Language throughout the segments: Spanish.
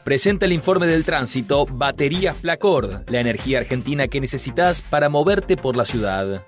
Presenta el informe del tránsito Baterías Placord, la energía argentina que necesitas para moverte por la ciudad.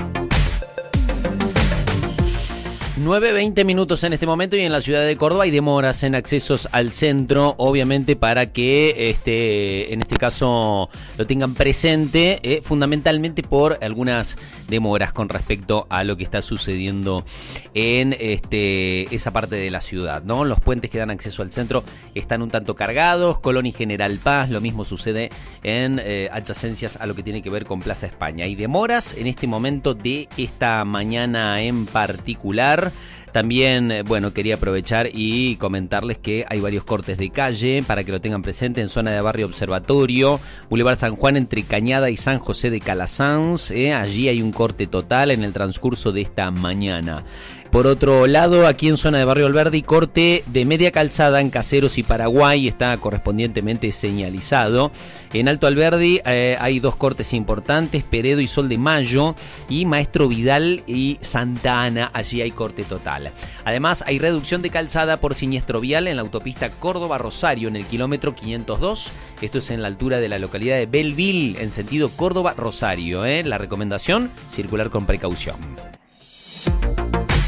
9:20 minutos en este momento y en la ciudad de Córdoba hay demoras en accesos al centro, obviamente para que en este caso lo tengan presente, fundamentalmente por algunas demoras con respecto a lo que está sucediendo en esa parte de la ciudad, ¿no? Los puentes que dan acceso al centro están un tanto cargados, Colón y General Paz, lo mismo sucede en adyacencias a lo que tiene que ver con Plaza España. Hay demoras en este momento de esta mañana en particular. También, quería aprovechar y comentarles que hay varios cortes de calle para que lo tengan presente en zona de Barrio Observatorio, Boulevard San Juan entre Cañada y San José de Calasanz. Allí hay un corte total en el transcurso de esta mañana. Por otro lado, aquí en zona de Barrio Alberdi, corte de media calzada en Caseros y Paraguay, está correspondientemente señalizado. En Alto Alberdi hay dos cortes importantes, Peredo y Sol de Mayo, y Maestro Vidal y Santa Ana, allí hay corte total. Además, hay reducción de calzada por siniestro vial en la autopista Córdoba-Rosario, en el kilómetro 502. Esto es en la altura de la localidad de Belleville, en sentido Córdoba-Rosario. La recomendación, circular con precaución.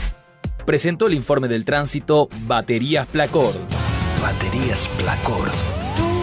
Presentó el informe del tránsito Baterías Placord. Baterías Placord.